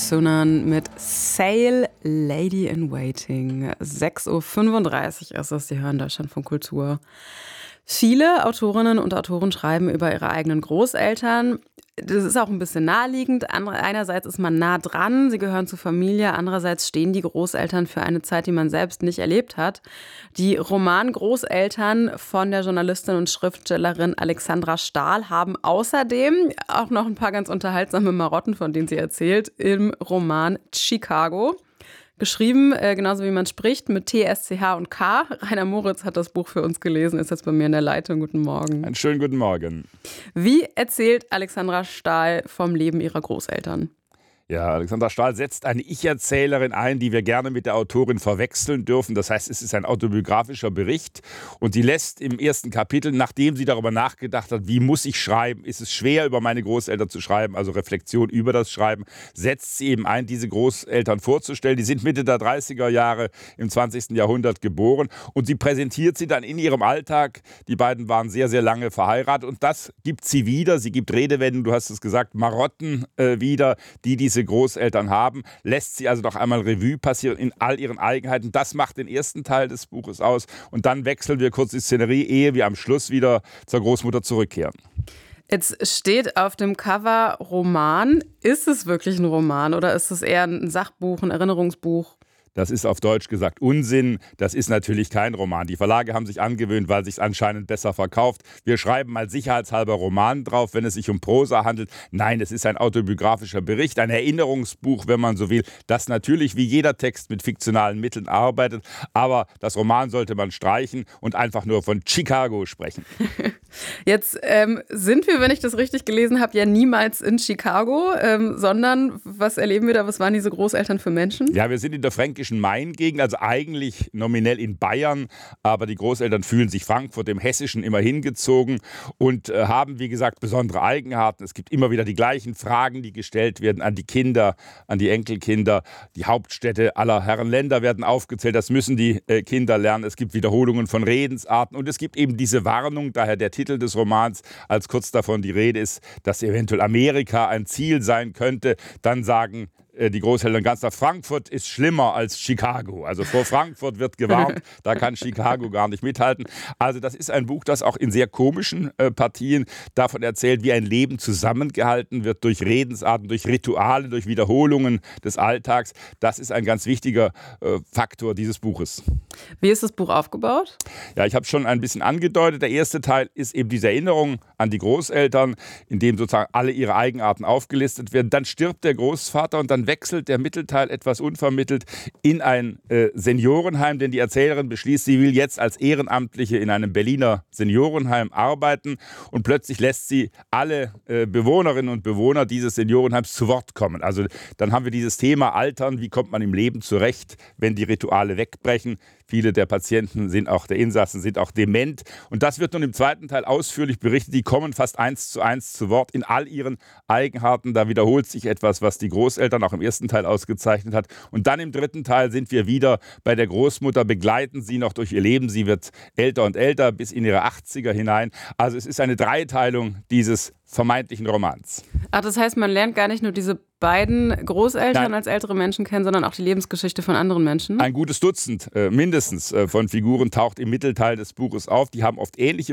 Sünnern mit Sail Lady in Waiting. 6.35 Uhr ist es, Sie hören Deutschlandfunk Kultur. Viele Autorinnen und Autoren schreiben über ihre eigenen Großeltern. Das ist auch ein bisschen naheliegend. Einerseits ist man nah dran, sie gehören zur Familie. Andererseits stehen die Großeltern für eine Zeit, die man selbst nicht erlebt hat. Die Roman-Großeltern von der Journalistin und Schriftstellerin Alexandra Stahl haben außerdem auch noch ein paar ganz unterhaltsame Marotten, von denen sie erzählt, im Roman Chicago. Geschrieben, genauso wie man spricht, mit T, S, C, H und K. Rainer Moritz hat das Buch für uns gelesen, ist jetzt bei mir in der Leitung. Guten Morgen. Einen schönen guten Morgen. Wie erzählt Alexandra Stahl vom Leben ihrer Großeltern? Ja, Alexandra Stahl setzt eine Ich-Erzählerin ein, die wir gerne mit der Autorin verwechseln dürfen. Das heißt, es ist ein autobiografischer Bericht und sie lässt im ersten Kapitel, nachdem sie darüber nachgedacht hat, wie muss ich schreiben, ist es schwer, über meine Großeltern zu schreiben, also Reflexion über das Schreiben, setzt sie eben ein, diese Großeltern vorzustellen. Die sind Mitte der 30er Jahre im 20. Jahrhundert geboren und sie präsentiert sie dann in ihrem Alltag. Die beiden waren sehr, sehr lange verheiratet und das gibt sie wieder. Sie gibt Redewendungen, du hast es gesagt, Marotten wieder, die diese Großeltern haben, lässt sie also noch einmal Revue passieren in all ihren Eigenheiten. Das macht den ersten Teil des Buches aus. Und dann wechseln wir kurz die Szenerie, ehe wir am Schluss wieder zur Großmutter zurückkehren. Jetzt steht auf dem Cover Roman. Ist es wirklich ein Roman oder ist es eher ein Sachbuch, ein Erinnerungsbuch? Das ist auf Deutsch gesagt Unsinn. Das ist natürlich kein Roman. Die Verlage haben sich angewöhnt, weil es sich anscheinend besser verkauft. Wir schreiben mal sicherheitshalber Roman drauf, wenn es sich um Prosa handelt. Nein, es ist ein autobiografischer Bericht, ein Erinnerungsbuch, wenn man so will, das natürlich wie jeder Text mit fiktionalen Mitteln arbeitet. Aber das Roman sollte man streichen und einfach nur von Chicago sprechen. Jetzt sind wir, wenn ich das richtig gelesen habe, ja niemals in Chicago, sondern was erleben wir da? Was waren diese Großeltern für Menschen? Ja, wir sind in der fränkischen Main-Gegend, also eigentlich nominell in Bayern, aber die Großeltern fühlen sich Frankfurt im Hessischen immer hingezogen und haben, wie gesagt, besondere Eigenarten. Es gibt immer wieder die gleichen Fragen, die gestellt werden an die Kinder, an die Enkelkinder. Die Hauptstädte aller Herren Länder werden aufgezählt, das müssen die Kinder lernen. Es gibt Wiederholungen von Redensarten und es gibt eben diese Warnung, daher der Titel des Romans, als kurz davon die Rede ist, dass eventuell Amerika ein Ziel sein könnte. Dann sagen die Großeltern ganz nach: Frankfurt ist schlimmer als Chicago. Also vor Frankfurt wird gewarnt, da kann Chicago gar nicht mithalten. Also das ist ein Buch, das auch in sehr komischen Partien davon erzählt, wie ein Leben zusammengehalten wird durch Redensarten, durch Rituale, durch Wiederholungen des Alltags. Das ist ein ganz wichtiger Faktor dieses Buches. Wie ist das Buch aufgebaut? Ja, ich habe es schon ein bisschen angedeutet. Der erste Teil ist eben diese Erinnerung an die Großeltern, in dem sozusagen alle ihre Eigenarten aufgelistet werden. Dann stirbt der Großvater und dann wechselt der Mittelteil etwas unvermittelt in ein Seniorenheim, denn die Erzählerin beschließt, sie will jetzt als Ehrenamtliche in einem Berliner Seniorenheim arbeiten und plötzlich lässt sie alle Bewohnerinnen und Bewohner dieses Seniorenheims zu Wort kommen. Also dann haben wir dieses Thema Altern, wie kommt man im Leben zurecht, wenn die Rituale wegbrechen. Viele der Patienten der Insassen sind auch dement. Und das wird nun im zweiten Teil ausführlich berichtet. Die kommen fast 1:1 zu Wort in all ihren Eigenarten. Da wiederholt sich etwas, was die Großeltern auch im ersten Teil ausgezeichnet hat. Und dann im dritten Teil sind wir wieder bei der Großmutter, begleiten sie noch durch ihr Leben. Sie wird älter und älter bis in ihre 80er hinein. Also es ist eine Dreiteilung dieses vermeintlichen Romans. Ach, das heißt, man lernt gar nicht nur diese beiden Großeltern als ältere Menschen kennen, sondern auch die Lebensgeschichte von anderen Menschen? Ein gutes Dutzend mindestens von Figuren taucht im Mittelteil des Buches auf. Die haben oft ähnliche